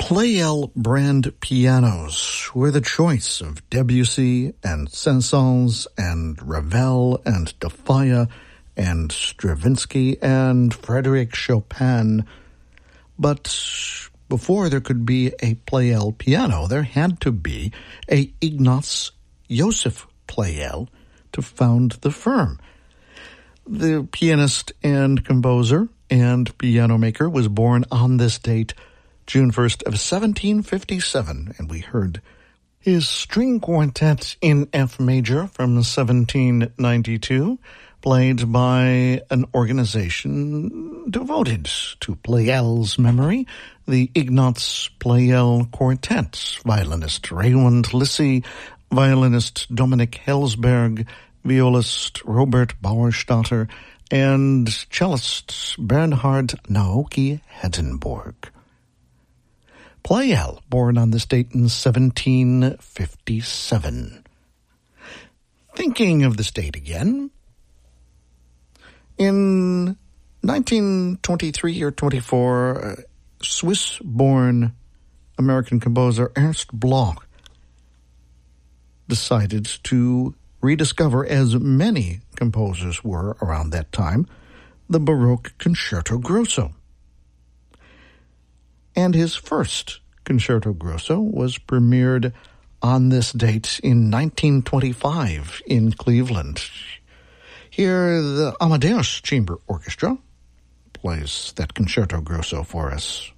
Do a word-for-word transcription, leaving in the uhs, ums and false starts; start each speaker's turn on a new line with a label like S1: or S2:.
S1: Pleyel brand pianos were the choice of Debussy and Saint-Saëns and Ravel and Dafaya and Stravinsky and Frédéric Chopin. But before there could be a Pleyel piano, there had to be a Ignaz Joseph Pleyel to found the firm. The pianist and composer and piano maker was born on this date, June first of seventeen fifty-seven, and we heard his string quartet in F major from seventeen ninety-two, played by an organization devoted to Pleyel's memory, the Ignaz Pleyel Quartet, violinist Raymond Lissy, violinist Dominik Hellsberg, violist Robert Bauerstatter, and cellist Bernhard Naoki Hettenborg. Pleyel, born on this date in seventeen fifty-seven. Thinking of this date again, in nineteen twenty-three or twenty-four, Swiss-born American composer Ernst Bloch decided to rediscover, as many composers were around that time, the Baroque Concerto Grosso. And his first Concerto Grosso was premiered on this date in nineteen twenty-five in Cleveland. Here, the Amadeus Chamber Orchestra plays that Concerto Grosso for us.